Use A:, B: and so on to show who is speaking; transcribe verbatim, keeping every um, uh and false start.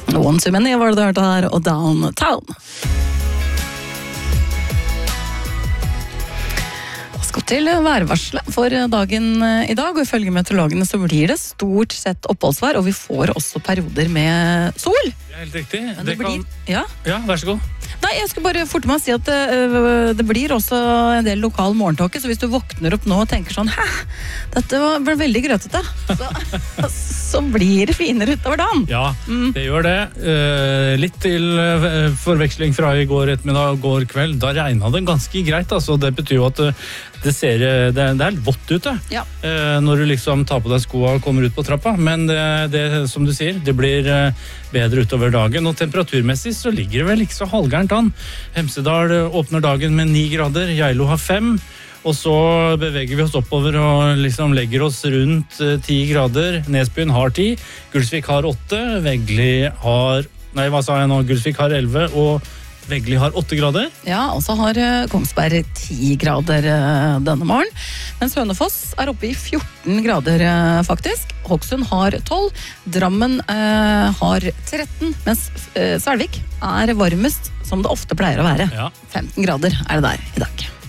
A: One Too Many var det du hørte her, og Downtown. Skal til værvarselet for dagen i dag, og ifølge meteorologene så blir det stort sett oppholdsvær, og vi får også perioder med sol.
B: Det er helt riktig.
A: Men det,
B: Det kan...
A: blir... Ja?
B: Ja, vær så god.
A: Nei, jeg skal bare forte meg å si at det, det blir også en del lokal morgentåke, så hvis du våkner opp nå og tenker sånn, hæ, dette var, ble veldig grøtete, så, så blir det finere utover dagen.
B: Ja, mm. det gjør det. Uh, litt til uh, forveksling fra i går ettermiddag og går kveld, da regnet det ganske greit, altså. Det betyr jo at uh, det, ser, det, det er litt vått ute,
A: ja.
B: uh, når du liksom tar på deg skoene og kommer ut på trappa, men det, det som du sier, det blir uh, bedre utover dagen, og temperaturmessig så ligger det vel ikke så halvgærent an. Hemsedal åpner dagen med ni grader, Geilo har fem, og så beveger vi oss oppover og liksom legger oss rundt ti grader. Nesbyen har ti, Gulsvik har åtte, Veggli har, nei hva sa jeg nå, Gulsvik har elleve, og Veggli har åtte grader.
A: Ja, og så har Kongsberg ti grader denne morgen, mens Hønefoss er oppe i fjorten grader faktisk. Hokksund har tolv, Drammen eh, har tretten, mens eh, Svelvik er varmest, som det ofte pleier å være.
B: Ja.
A: femten grader er det der i dag.